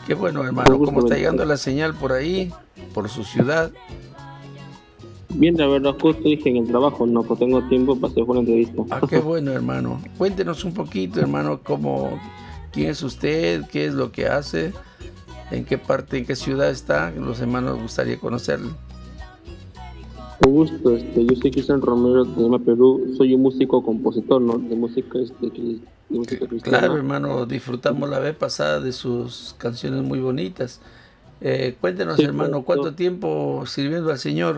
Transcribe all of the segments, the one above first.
Qué bueno, Un hermano. ¿Cómo gusto, está bendición. llegando la señal por ahí, por su ciudad? Bien, la verdad, justo dije en el trabajo, no, pues tengo tiempo para hacer una entrevista. Ah, qué bueno, hermano. Cuéntenos un poquito, hermano, quién es usted, qué es lo que hace, en qué parte, en qué ciudad está. Los hermanos gustaría conocerlo. Un gusto, yo soy Cristian Romero de Lima, Perú, soy un músico compositor, ¿no? De música, de música Claro, cristiana. hermano, disfrutamos la vez pasada de sus canciones muy bonitas. Cuéntenos, Sí, hermano, correcto. ¿cuánto tiempo sirviendo al Señor?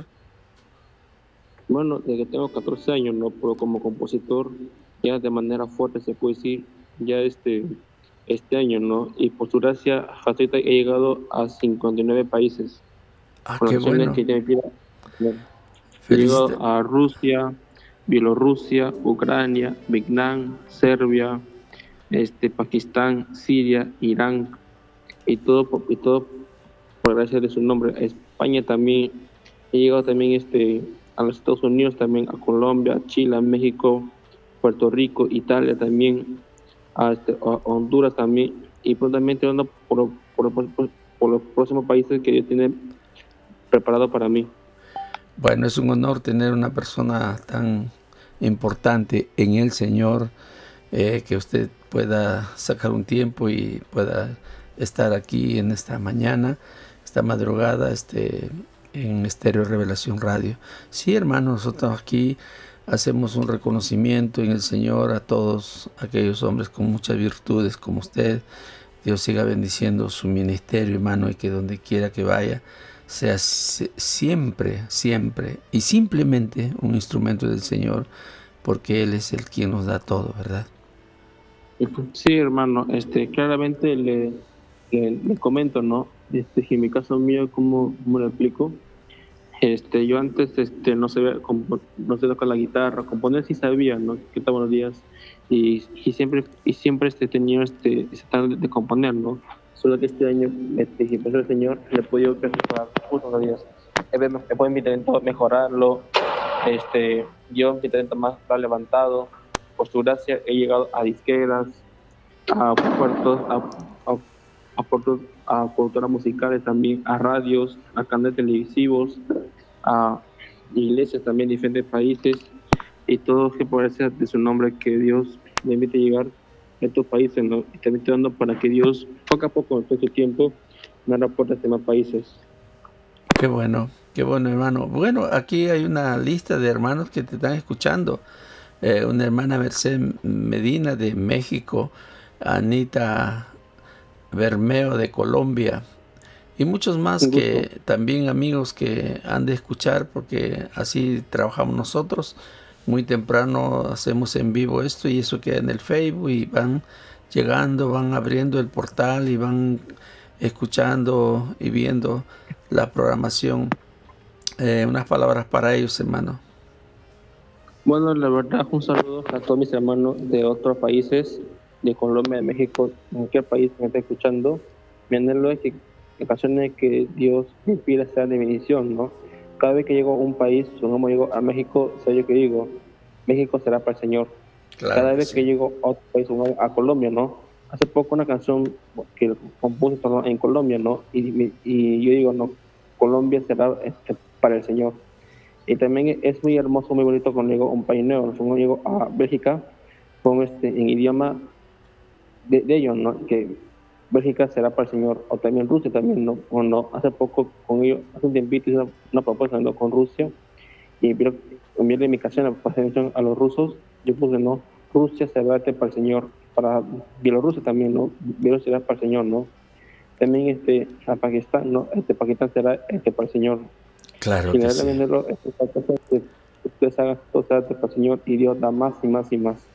Bueno, desde que tengo 14 años, ¿no? Pero como compositor, ya de manera fuerte se puede decir, ya este año, ¿no? Y por su gracia, hasta ahorita he llegado a 59 países, Ah, con las qué canciones bueno. que ya me he Felicidades. llegado a Rusia, Bielorrusia, Ucrania, Vietnam, Serbia, Pakistán, Siria, Irán, y todo por gracia de su nombre. A España también, he llegado también a los Estados Unidos, también a Colombia, Chile, México, Puerto Rico, Italia también, a Honduras también, y prontamente ando por los próximos países que Dios tiene preparado para mí. Bueno, es un honor tener una persona tan importante en el Señor, que usted pueda sacar un tiempo y pueda estar aquí en esta mañana, esta madrugada, en Estéreo Revelación Radio. Sí, hermano, nosotros aquí hacemos un reconocimiento en el Señor a todos aquellos hombres con muchas virtudes como usted. Dios siga bendiciendo su ministerio, hermano, y que donde quiera que vaya sea siempre, siempre y simplemente un instrumento del Señor, porque Él es el quien nos da todo, ¿verdad? Ujú. Sí, hermano, claramente le comento, ¿no? Que en mi caso mío, ¿cómo lo explico? Yo antes, no sabía, no sé tocar la guitarra, componer sí sabía, ¿no? Que estaban los días, y siempre tenía ese talento de componer, ¿no? Solo que este año, si empezó el Señor, le he podido perfeccionar justo los días. He podido mi talento mejorarlo, yo mi talento más lo ha levantado. Por su gracia he llegado a disqueras, a puertos, a, a puertos, a productoras musicales también, a radios, a canales televisivos, a iglesias también de diferentes países, y todo que por gracia de su nombre que Dios me invite a llegar a estos países, ¿no? Y también estoy dando para que Dios poco a poco, en todo su tiempo, me abra puertas de más países. Qué bueno, hermano. Bueno, aquí hay una lista de hermanos que te están escuchando. Una hermana Merced Medina de México, Anita Bermeo de Colombia, y muchos más Un gusto. que también amigos que han de escuchar, porque así trabajamos nosotros. Muy temprano hacemos en vivo esto y eso queda en el Facebook y van llegando, van abriendo el portal y van escuchando y viendo la programación. Unas palabras para ellos, hermano. Bueno, la verdad, un saludo a todos mis hermanos de otros países, de Colombia, de México, en cualquier país que me esté escuchando. Mi anhelo es que en ocasiones que Dios me inspire sea de bendición, ¿no? Cada vez que llego a un país, supongamos llego a México, sé yo que digo, México será para el Señor. Claro Cada que vez sí. que llego a otro país, supongamos a Colombia, ¿no? Hace poco una canción que compuse, perdón, en Colombia, ¿no? Y yo digo, no, Colombia será para el Señor. Y también es muy hermoso, muy bonito cuando llego a un país nuevo. Cuando llego a Bélgica, con en idioma de ellos, ¿no? Que Bélgica será para el Señor, o también Rusia también, ¿no? O no, hace poco con ellos, hace un tiempito hice una propuesta, ¿no? Con Rusia, y enviarle mi canción a los rusos. Yo puse, ¿no? Rusia será para el Señor, para Bielorrusia también, ¿no? Bielorrusia será para el Señor, ¿no? También a Pakistán, ¿no? Pakistán será para el Señor. Claro Y que la sí. verdad, venderlo, que ustedes hagan todo sea para el Señor, y Dios da más y más y más.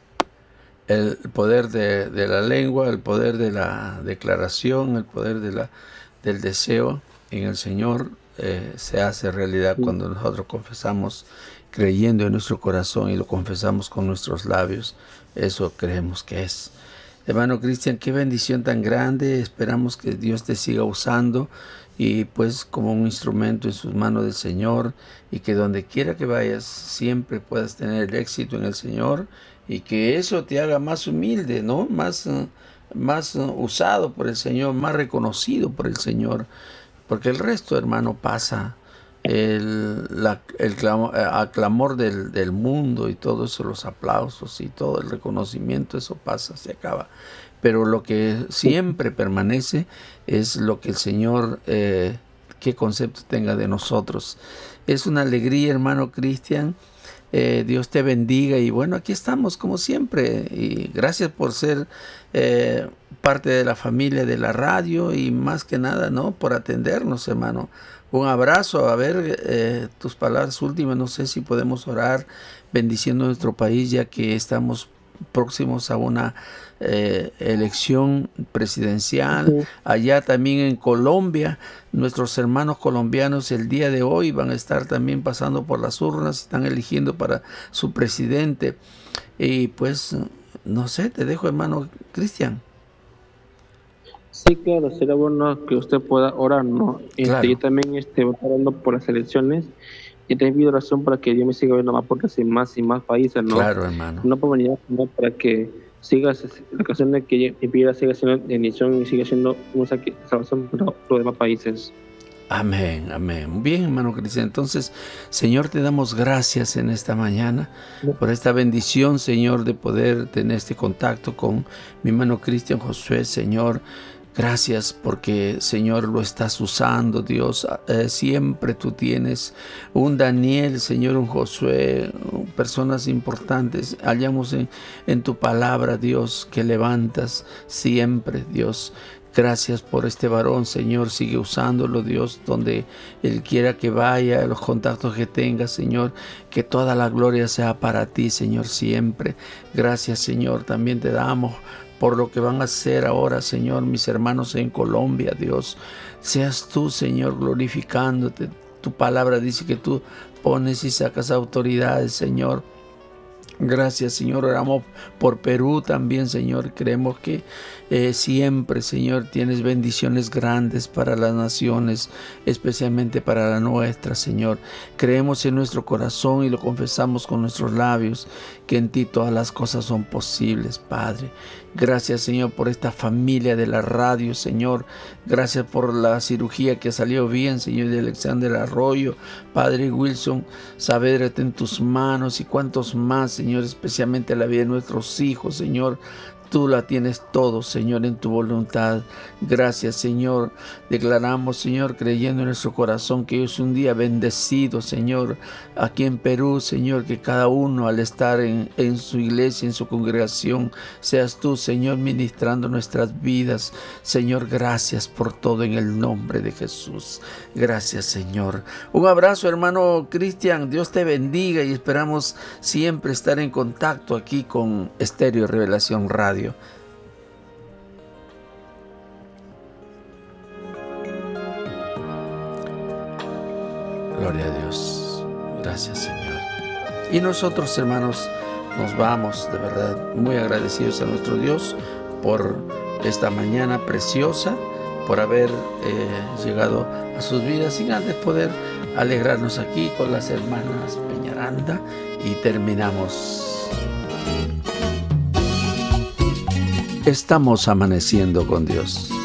El poder de la lengua, el poder de la declaración, el poder del deseo en el Señor se hace realidad cuando nosotros confesamos creyendo en nuestro corazón y lo confesamos con nuestros labios. Eso creemos que es. Hermano Cristian, qué bendición tan grande. Esperamos que Dios te siga usando y pues como un instrumento en sus manos del Señor, y que donde quiera que vayas siempre puedas tener el éxito en el Señor, y que eso te haga más humilde, ¿no? más usado por el Señor, más reconocido por el Señor, porque el resto, hermano, pasa. Clamor del mundo y todo eso, los aplausos y todo el reconocimiento, eso pasa, se acaba. Pero lo que siempre permanece es lo que el Señor, qué concepto tenga de nosotros. Es una alegría, hermano Cristian. Dios te bendiga y bueno, aquí estamos como siempre y gracias por ser parte de la familia de la radio y más que nada, ¿no?, por atendernos, hermano. Un abrazo. A ver, tus palabras últimas, no sé si podemos orar bendiciendo nuestro país ya que estamos próximos a una elección presidencial. Sí. Allá también en Colombia, nuestros hermanos colombianos el día de hoy van a estar también pasando por las urnas, están eligiendo para su presidente. Y pues, no sé, te dejo, hermano Cristian. Sí, claro, sería bueno que usted pueda orar, ¿no? Yo Claro, también voy orando por las elecciones y te pido oración para que Dios me siga viendo más porque así más y más países, ¿no? claro, hermano. No por venir, sino para que sigas la ocasión de que mi vida siga siendo bendición y siga siendo una salvación para los demás países. Amén, amén. Bien, hermano Cristian. Entonces, Señor, te damos gracias en esta mañana por esta bendición, Señor, de poder tener este contacto con mi hermano Cristian Josué, Señor. Gracias porque, Señor, lo estás usando, Dios. Siempre tú tienes un Daniel, Señor, un Josué, personas importantes. Hallamos en tu palabra, Dios, que levantas siempre, Dios. Gracias por este varón, Señor. Sigue usándolo, Dios, donde Él quiera que vaya, los contactos que tenga, Señor. Que toda la gloria sea para ti, Señor, siempre. Gracias, Señor. También te damos por lo que van a hacer ahora, Señor, mis hermanos en Colombia, Dios. Seas tú, Señor, glorificándote. Tu palabra dice que tú pones y sacas autoridades, Señor. Gracias, Señor. Oramos por Perú también, Señor. Creemos que siempre, Señor, tienes bendiciones grandes para las naciones, especialmente para la nuestra, Señor. Creemos en nuestro corazón y lo confesamos con nuestros labios, que en ti todas las cosas son posibles, Padre. Gracias, Señor, por esta familia de la radio, Señor. Gracias por la cirugía que salió bien, Señor, de Alexander Arroyo. Padre Wilson Saavedra, está en tus manos y cuantos más, Señor, especialmente la vida de nuestros hijos, Señor. Tú la tienes todo, Señor, en tu voluntad. Gracias, Señor. Declaramos, Señor, creyendo en nuestro corazón que es un día bendecido, Señor, aquí en Perú, Señor, que cada uno al estar en su iglesia, en su congregación, seas tú, Señor, ministrando nuestras vidas. Señor, gracias por todo en el nombre de Jesús. Gracias, Señor. Un abrazo, hermano Cristian. Dios te bendiga y esperamos siempre estar en contacto aquí con Estéreo Revelación Radio. Gloria a Dios. Gracias, Señor. Y nosotros, hermanos, nos vamos de verdad muy agradecidos a nuestro Dios por esta mañana preciosa, por haber llegado a sus vidas sin antes poder alegrarnos aquí con las hermanas Peñaranda y terminamos. Estamos amaneciendo con Dios.